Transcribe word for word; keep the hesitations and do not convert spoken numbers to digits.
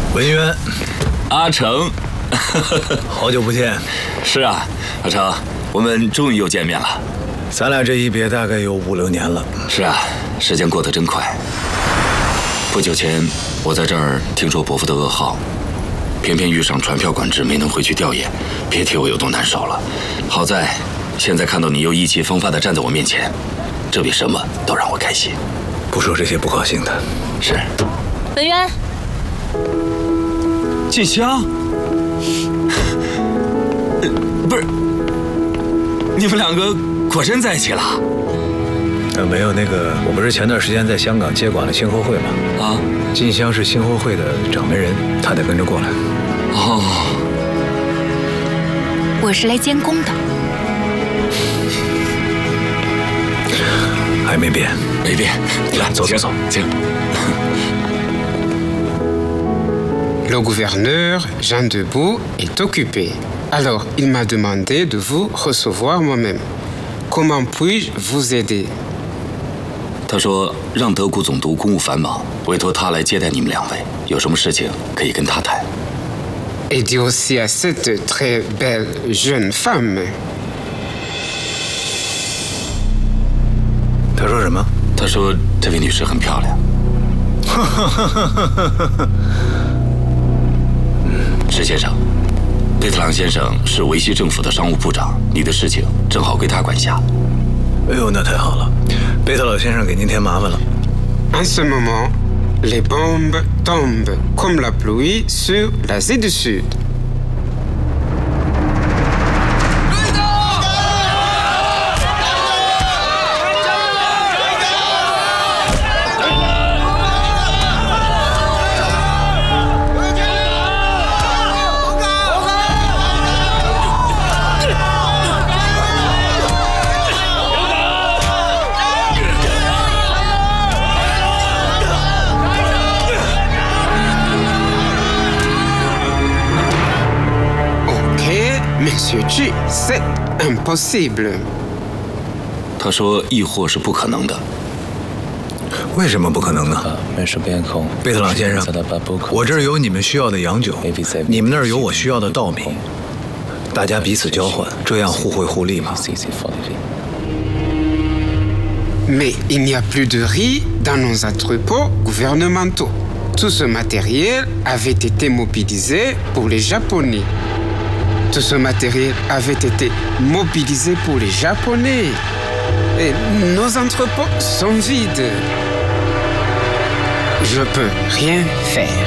文渊， 阿成， 好久不见。 是啊，阿成，我们终于又见面了。 咱俩这一别大概有五六年了。 是啊，时间过得真快。不久前我在这儿听说伯父的噩耗，偏偏遇上船票管制，没能回去调研，别提我有多难受了。好在现在看到你又意气风发地站在我面前，这比什么都让我开心。 不说这些不高兴的。 是。 文渊。 静香，呃，不是，你们两个果真在一起了？ 呃，没有那个，我不是前段时间在香港接管了星火会吗？ 啊， 静香是星火会的掌门人，她得跟着过来。 哦， 我是来监工的。 还没变， 没变。来，走走走，请。 Le gouverneur, Jean Debout, est occupé. Alors, il m'a demandé de vous recevoir moi-même. Comment puis-je vous aider? 他说让德国总督公务繁忙，委托他来接待你们两位，有什么事情可以跟他谈。 Et dit aussi à cette très belle jeune femme. 他说什么？ 他说这位女士很漂亮。石先生，贝特朗先生是维希政府的商务部长，你的事情正好归他管辖。 哎呦，那太好了，贝特老先生给您添麻烦了。 En ce moment, les bombes tombent comme la pluie sur l'Asie du Sud. Monsieur G, c'est impossible. 他说亦或是不可能的。 为什么不可能呢？贝特朗先生，我这儿有你们需要的洋酒，你们那儿有我需要的稻米，大家彼此交换，这样互惠互利嘛。 Mais il n'y a plus de riz dans nos entrepôts gouvernementaux. Tout ce matériel avait été mobilisé pour les Japonais. Tout ce matériel avait été mobilisé pour les Japonais. Et nos entrepôts sont vides. Je peux rien faire.